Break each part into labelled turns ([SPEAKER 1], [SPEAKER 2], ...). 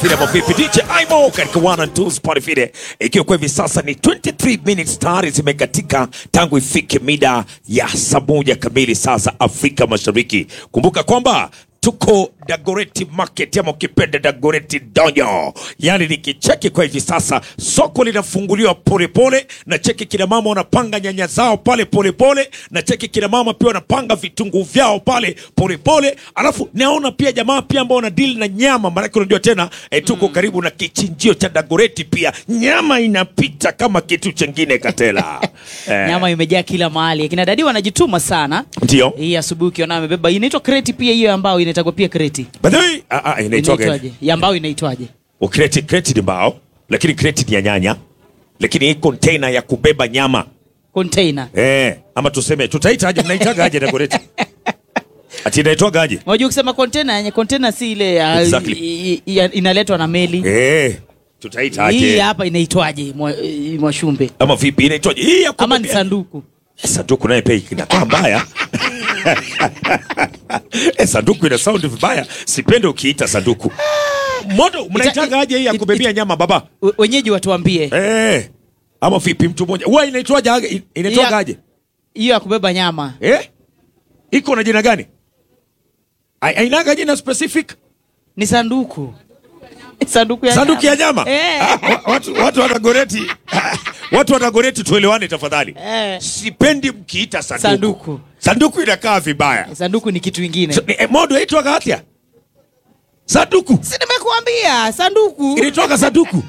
[SPEAKER 1] File vipi DJ Aimo katika 1 and 2 Spotify. Ikiwa kwa hivi sasa ni 23 minutes tayari zimekatika tangu ifike mida ya saa 1 kamili sasa Afrika Mashariki. Kumbuka kwamba tuko Dagoretti Market ama ukipenda Dagoretti Donyo. Yani nikicheki kwa hivi sasa soko linafunguliwa pole pole, na cheki kina mama wanapanga nyanya zao pale pole pole, na cheki kina mama pia wanapanga vitunguu vyao pale pole pole. Alafu naona pia jamaa pia ambao wana deal na nyama, maana unajua tena tuko karibu na kichinjio cha Dagoretti, pia nyama inapita kama kitu chengine Katela.
[SPEAKER 2] Nyama imejaa kila mahali. Kina dadi wanajituma sana.
[SPEAKER 1] Ndio.
[SPEAKER 2] Hii asubuhi ukiona amebeba inaitwa kreti, pia hiyo ambao inaitwa pia kreti.
[SPEAKER 1] By the way, inaitwaje?
[SPEAKER 2] Ya ambao inaitwaje?
[SPEAKER 1] Kreti ni mbao, lakini kreti ni ya nyanya. Lakini hii container ya kubeba nyama.
[SPEAKER 2] Container.
[SPEAKER 1] Ama tuseme tutaita aje, mnaitaga aje Dagoretti? Ati inaitwaga aje?
[SPEAKER 2] Unajua kusema container si ile inaletwa na meli.
[SPEAKER 1] Tutaita aje?
[SPEAKER 2] Hii hapa inaitwaje Mwashumbe?
[SPEAKER 1] Ama vipi inaitwaje? Hii ya
[SPEAKER 2] ama ni sanduku.
[SPEAKER 1] Sanduku naye pia inakaa mbaya. Sanduku ina sound vibaya. Sipendi ukiita sanduku. Modo, mnaitaga aje hii ya kubebea nyama baba?
[SPEAKER 2] Wenyeji watuambie.
[SPEAKER 1] Ama vipi mtu mmoja? Wewe inaitwaje? Inaitwaga aje?
[SPEAKER 2] Hiyo ya kubeba nyama.
[SPEAKER 1] Iko na jina gani? Hainaga jina specific?
[SPEAKER 2] Ni sanduku. Sanduku ya nyama.
[SPEAKER 1] Watu wa Dagoretti. Watu wa Dagoretti tuelewane tafadhali. Sipendi mkiita sanduku. Sanduku inakaa vibaya.
[SPEAKER 2] Sanduku ni kitu kingine.
[SPEAKER 1] Modo inaitwa hatia. Sanduku.
[SPEAKER 2] Si nimekuambia sanduku.
[SPEAKER 1] Inaitwa sanduku.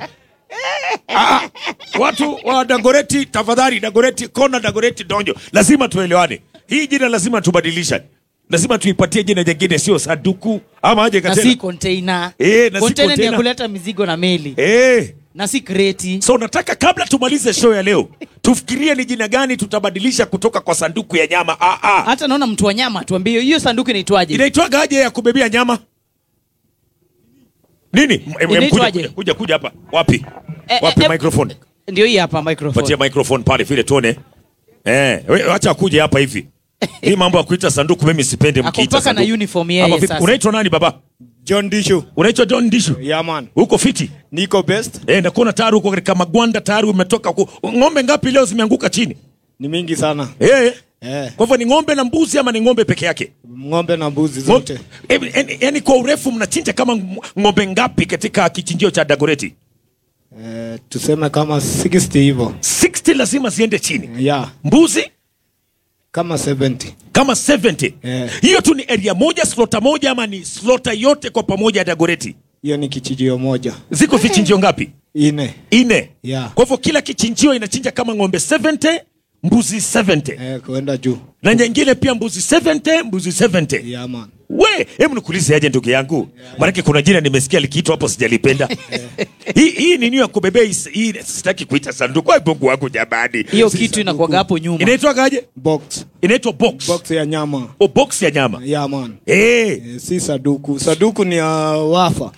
[SPEAKER 1] Watu wa Dagoretti tafadhali, Dagoretti kona, Dagoretti Donyo. Lazima tuelewane. Hii jina lazima tubadilisha. Lazima tuipatie jina jingine, sio sanduku ama aje Katela.
[SPEAKER 2] Na si container. Container ni ya kuleta mizigo na meli. Na si kreti.
[SPEAKER 1] So nataka kabla tumalize show ya leo tufikirie ni jina gani tutabadilisha kutoka kwa sanduku ya nyama.
[SPEAKER 2] Hata naona mtu wa nyama tuambie hiyo sanduku inaitwaje?
[SPEAKER 1] Inaitwaga aje ya kubebea nyama? Nini? Kuja hapa. Wapi? Wapi microphone?
[SPEAKER 2] Ndio hii hapa microphone.
[SPEAKER 1] Patia microphone pale vile tuone. Acha kuja hapa hivi. Hii mambo ya kuita sanduku mimi sipendi mkiita sanduku.
[SPEAKER 2] Na uniform yeye sasa.
[SPEAKER 1] Unaitwa nani baba?
[SPEAKER 3] John Dishu.
[SPEAKER 1] Unaitwa John Dishu?
[SPEAKER 3] Yeah man.
[SPEAKER 1] Uko fiti?
[SPEAKER 3] Niko best.
[SPEAKER 1] Nakuona tayari uko katika magwanda, tayari umetoka ng'ombe ngapi leo zimeanguka chini?
[SPEAKER 3] Ni mingi sana.
[SPEAKER 1] Kwa hivyo ni ng'ombe na mbuzi ama ni ng'ombe peke yake?
[SPEAKER 3] Ng'ombe na mbuzi zote.
[SPEAKER 1] Yaani kwa urefu mnachinja kama ng'ombe ngapi katika kichinjio cha Dagoretti?
[SPEAKER 3] Tuseme kama 60 hivyo.
[SPEAKER 1] 60 lazima ziende chini.
[SPEAKER 3] Yeah.
[SPEAKER 1] Mbuzi
[SPEAKER 3] kama 70.
[SPEAKER 1] Kama 70. Hiyo tu ni area moja, slota moja ama ni slota yote kwa pamoja ya Dagoretti?
[SPEAKER 3] Hiyo ni kichinjio moja.
[SPEAKER 1] Ziko vichinjio ngapi?
[SPEAKER 3] 4.
[SPEAKER 1] Yeah. Kwa hivyo kila kichinjio inachinja kama ng'ombe 70, mbuzi 70.
[SPEAKER 3] Kwenda juu.
[SPEAKER 1] Na nyingine pia mbuzi 70, mbuzi 70.
[SPEAKER 3] Yeah man.
[SPEAKER 1] Hebu nikuulize aje ndugu yangu. Maana kuna jina nimesikia likiitwa hapo sijalipenda. Hii nini ya kubebea hii sitaki kuita sanduku. Kwa Mungu wako jamani.
[SPEAKER 2] Hiyo kitu inakuwa hapo nyuma.
[SPEAKER 1] Inaitwa aje?
[SPEAKER 3] Box.
[SPEAKER 1] Inaitwa box.
[SPEAKER 3] Box ya nyama.
[SPEAKER 1] Box ya nyama.
[SPEAKER 3] Yeah man.
[SPEAKER 1] Si
[SPEAKER 3] sanduku. Sanduku ni ya wafa.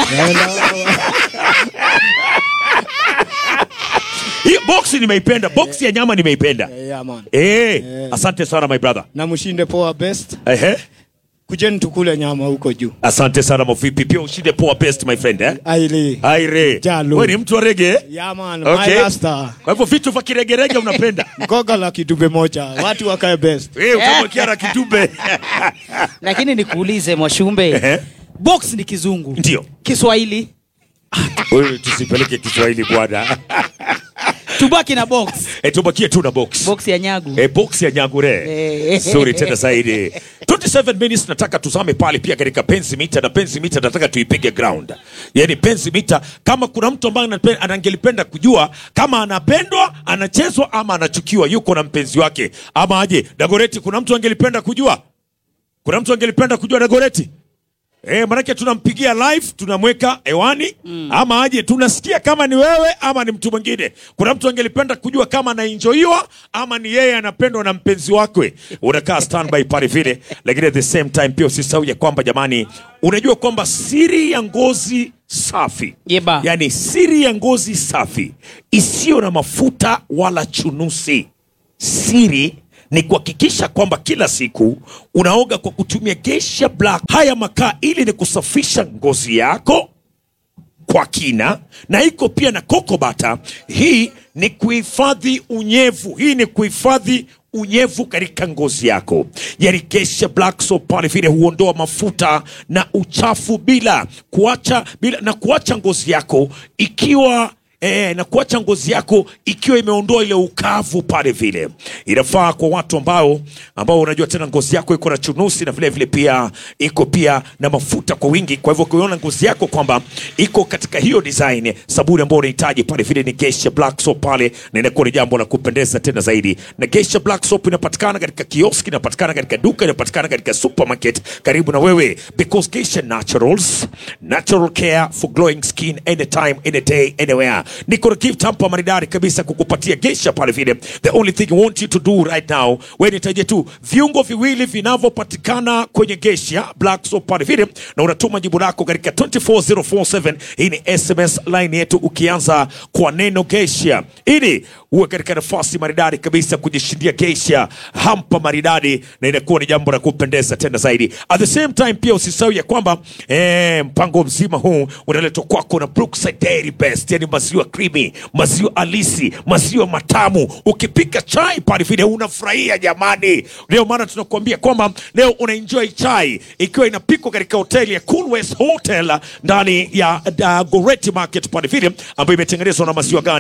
[SPEAKER 1] Hii box nimeipenda. Box ya nyama nimeipenda.
[SPEAKER 3] Yeah man.
[SPEAKER 1] Asante sana my brother.
[SPEAKER 3] Na mshinde poa best. Kujeni tukule nyama huko juu.
[SPEAKER 1] Asante sana Mofipi, pia ushinde poa best my friend. Aire. Wewe ni mtu wa reggae?
[SPEAKER 3] Yeah man, my master.
[SPEAKER 1] Kwa hivyo vitu vya kirege unapenda?
[SPEAKER 3] Ngoga la kidube moja, watu wakae best.
[SPEAKER 1] Utamwakia la kidube.
[SPEAKER 2] Lakini nikuulize Mwashumbe. Box ni kizungu.
[SPEAKER 1] Ndio.
[SPEAKER 2] Kiswahili?
[SPEAKER 1] Wewe tusipeleke Kiswahili bwana.
[SPEAKER 2] Tubaki na box.
[SPEAKER 1] Tubakie tu na box.
[SPEAKER 2] Box ya nyagu.
[SPEAKER 1] Box ya nyagu Sorry tena zaidi. 27 minutes nataka tuzame pale pia katika penzi mita, na penzi mita nataka tuipige ground. Yaani penzi mita, kama kuna mtu ambaye anangelipenda kujua kama anapendwa, anachezwa ama anachukiwa, yuko na mpenzi wake ama aje. Dagoretti, kuna mtu angelipenda kujua? Kuna mtu angelipenda kujua Dagoretti? Manake tunampigia live, tunamweka hewani ama aje, tunasikia kama ni wewe ama ni mtu mwingine. Kuna mtu angelipenda kujua kama anaenjoyiwa ama ni yeye anapendwa na mpenzi wake. Unakaa standby pale vile, lakini at the same time pia usisahau ya kwamba jamani, unajua kwamba siri ya ngozi safi. Yani siri ya ngozi safi isiyo na mafuta wala chunusi. Siri ni kuhakikisha kwamba kila siku unaoga kwa kutumia Geisha Black. Haya makaa ili ni kusafisha ngozi yako, kwa kina, na iko pia na cocoa butter. Hii ni kuhifadhi unyevu. Hii ni kuhifadhi unyevu katika ngozi yako. Yani Geisha Black Soap pale vile huondoa mafuta na uchafu bila kuacha ngozi yako ikiwa na kuacha ngozi yako ikiwa imeondoa ile ukavu pale vile. Inafaa kwa watu ambao unajua tena ngozi yako iko na chunusi, na vile vile pia iko pia na mafuta kwa wingi. Kwa hivyo ukiona ngozi yako kwamba iko katika hiyo design, sabuni ambayo unahitaji pale vile ni Geisha Black Soap pale, na inakuwa ni jambo la kupendeza tena zaidi. Na Geisha Black Soap inapatikana katika kioski, inapatikana katika duka, inapatikana katika supermarket karibu na wewe, because Geisha Naturals, natural care for glowing skin anytime, any day, anywhere. Niko na gift hapa maridadi kabisa kukupatia Geisha pale vile. The only thing I want you to do right now, wewe nitaje tu viungo viwili vinavyopatikana kwenye Geisha Black Soap pale vile, na unatuma jibu lako katika 24047. Hii ni SMS line yetu, ukianza kwa neno Geisha, ili uwe katika nafasi maridadi kabisa kujishindia Geisha hampa maridadi, na inakuwa ni jambo la kupendeza tena zaidi. At the same time pia usisahau ya kwamba mpango mzima huu unaletwa kwako na Brookside Dairy Best, yani maziwa creamy, maziwa alisi, maziwa matamu. Ukipika chai pale vile unafurahia jamani. Leo maana tunakuambia kwamba leo unaenjoy chai ikiwa inapikwa katika hoteli ya Cool West Hotel ndani ya Goretti Market pale vile, ambayo imetengenezwa na maziwa gani